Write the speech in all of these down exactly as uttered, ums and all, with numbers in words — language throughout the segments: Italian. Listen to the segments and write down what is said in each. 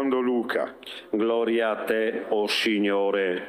secondo Luca. Gloria a te, o oh Signore.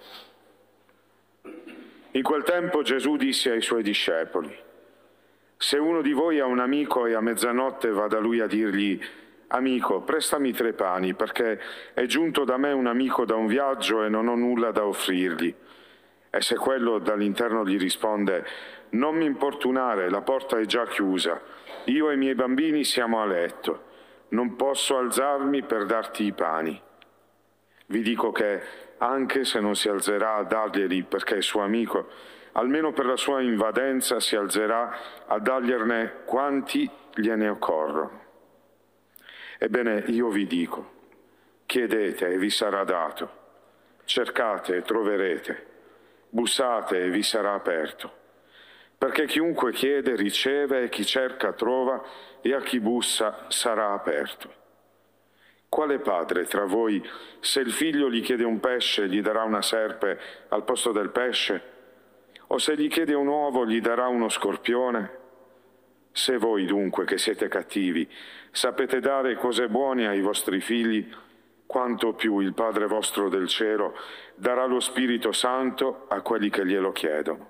In quel tempo Gesù disse ai suoi discepoli: se uno di voi ha un amico e a mezzanotte va da lui a dirgli: amico, prestami tre pani, perché è giunto da me un amico da un viaggio e non ho nulla da offrirgli. E se quello dall'interno gli risponde: non mi importunare, la porta è già chiusa, io e i miei bambini siamo a letto, non posso alzarmi per darti i pani. Vi dico che, anche se non si alzerà a darglieli perché è suo amico, almeno per la sua invadenza si alzerà a dargliene quanti gliene occorrono. Ebbene, io vi dico, chiedete e vi sarà dato, cercate e troverete, bussate e vi sarà aperto. Perché chiunque chiede riceve, e chi cerca trova, e a chi bussa sarà aperto. Quale padre tra voi, se il figlio gli chiede un pesce, gli darà una serpe al posto del pesce? O se gli chiede un uovo, gli darà uno scorpione? Se voi dunque, che siete cattivi, sapete dare cose buone ai vostri figli, quanto più il Padre vostro del cielo darà lo Spirito Santo a quelli che glielo chiedono.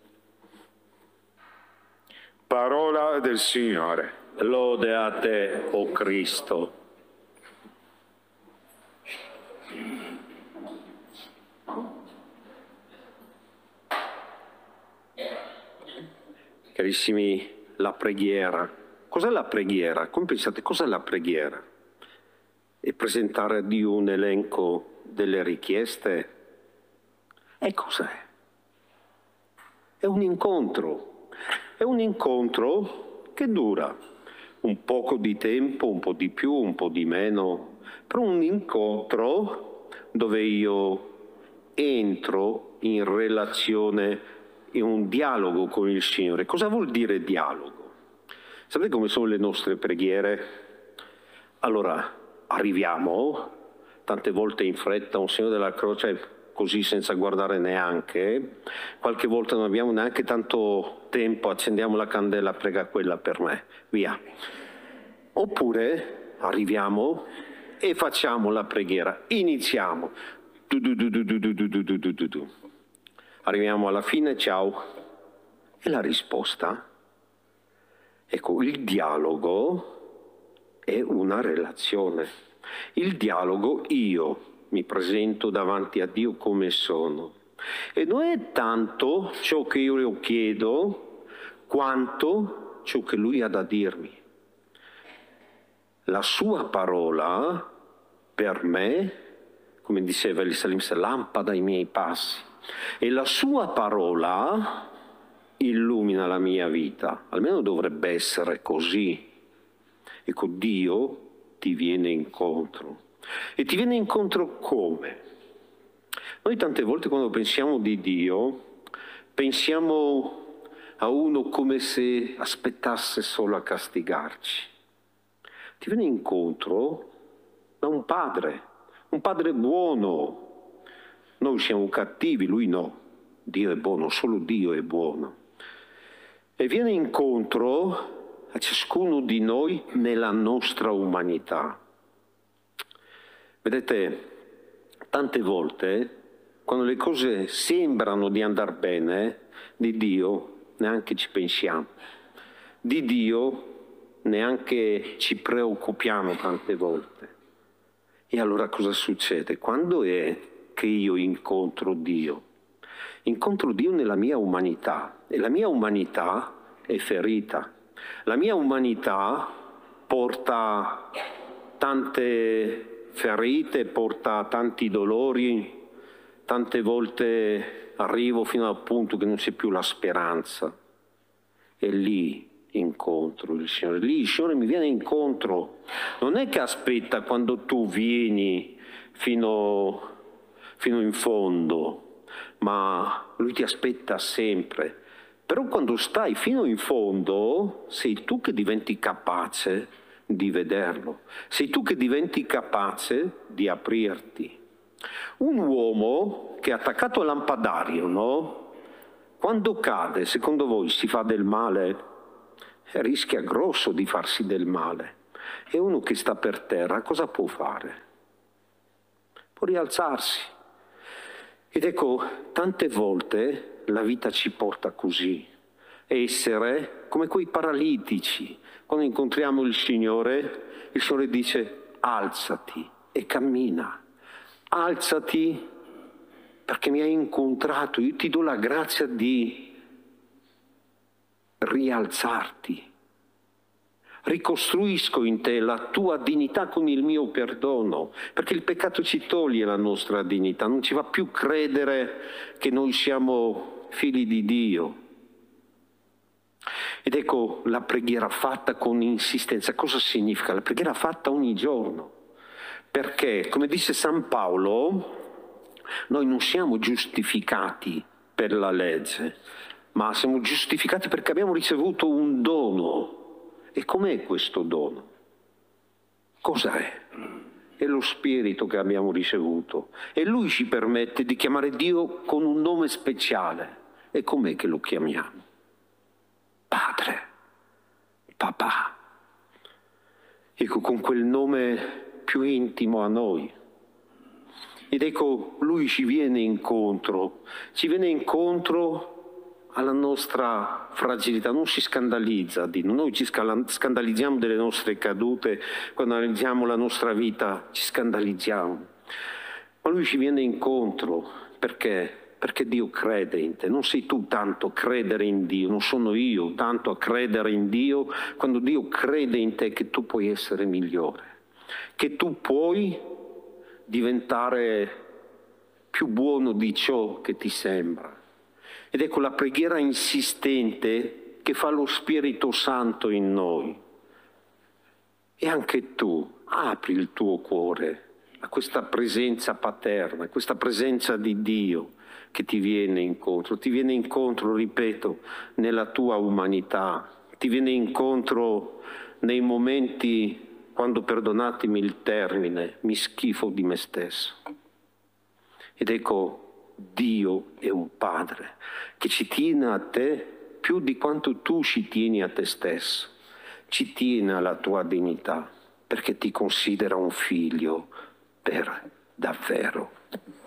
Parola del Signore. Lode a te, o oh Cristo. Carissimi, la preghiera. Cos'è la preghiera? Come pensate, cos'è la preghiera? È presentare a Dio un elenco delle richieste? E cos'è? È un incontro. È un incontro che dura un poco di tempo, un po' di più, un po' di meno, però un incontro dove io entro in relazione, in un dialogo con il Signore. Cosa vuol dire dialogo? Sapete come sono le nostre preghiere? Allora, arriviamo, tante volte in fretta, un segno della croce, così senza guardare neanche, qualche volta non abbiamo neanche tanto tempo, accendiamo la candela, prega quella per me, via. Oppure arriviamo e facciamo la preghiera, iniziamo, du du du du du du du du du du du. Arriviamo alla fine, ciao, e la risposta? Ecco, il dialogo è una relazione. Il dialogo, io mi presento davanti a Dio come sono. E non è tanto ciò che io le chiedo, quanto ciò che Lui ha da dirmi. La sua parola, per me, come diceva il salmista, lampada ai miei passi. E la sua parola illumina la mia vita. Almeno dovrebbe essere così. Ecco, Dio ti viene incontro. E ti viene incontro come? Noi tante volte quando pensiamo di Dio, pensiamo a uno come se aspettasse solo a castigarci. Ti viene incontro da un padre, un padre buono. Noi siamo cattivi, lui no. Dio è buono, solo Dio è buono. E viene incontro a ciascuno di noi nella nostra umanità. Vedete, tante volte, quando le cose sembrano di andare bene, di Dio neanche ci pensiamo. Di Dio neanche ci preoccupiamo tante volte. E allora cosa succede? Quando è che io incontro Dio? Incontro Dio nella mia umanità. E la mia umanità è ferita. La mia umanità porta tante ferite, porta tanti dolori, tante volte arrivo fino al punto che non c'è più la speranza. E lì incontro il Signore, lì il Signore mi viene incontro. Non è che aspetta quando tu vieni fino, fino in fondo, ma Lui ti aspetta sempre. Però quando stai fino in fondo, sei tu che diventi capace di vederlo. Sei tu che diventi capace di aprirti. Un uomo che è attaccato al lampadario, no? Quando cade, secondo voi si fa del male? Rischia grosso di farsi del male. E uno che sta per terra cosa può fare? Può rialzarsi. Ed ecco, tante volte la vita ci porta così, essere come quei paralitici. Quando incontriamo il Signore, il Signore dice: alzati e cammina, alzati perché mi hai incontrato, io ti do la grazia di rialzarti. Ricostruisco in te la tua dignità con il mio perdono, perché il peccato ci toglie la nostra dignità, non ci fa più credere che noi siamo figli di Dio. Ed ecco la preghiera fatta con insistenza. Cosa significa? La preghiera fatta ogni giorno. Perché, come disse San Paolo, noi non siamo giustificati per la legge, ma siamo giustificati perché abbiamo ricevuto un dono. E com'è questo dono? Cos'è? È lo Spirito che abbiamo ricevuto. E Lui ci permette di chiamare Dio con un nome speciale. E com'è che lo chiamiamo? Padre, papà. Ecco, con quel nome più intimo a noi. Ed ecco, Lui ci viene incontro, ci viene incontro alla nostra fragilità, non si scandalizza di noi. Noi ci scandalizziamo delle nostre cadute, quando analizziamo la nostra vita ci scandalizziamo. Ma Lui ci viene incontro, perché? Perché Dio crede in te. Non sei tu tanto a credere in Dio, non sono io tanto a credere in Dio, quando Dio crede in te che tu puoi essere migliore, che tu puoi diventare più buono di ciò che ti sembra. Ed ecco la preghiera insistente che fa lo Spirito Santo in noi. E anche tu apri il tuo cuore a questa presenza paterna, a questa presenza di Dio che ti viene incontro. Ti viene incontro, ripeto, nella tua umanità. Ti viene incontro nei momenti quando, perdonatemi il termine, mi schifo di me stesso. Ed ecco, Dio è un Padre che ci tiene a te più di quanto tu ci tieni a te stesso, ci tiene alla tua dignità, perché ti considera un figlio per davvero.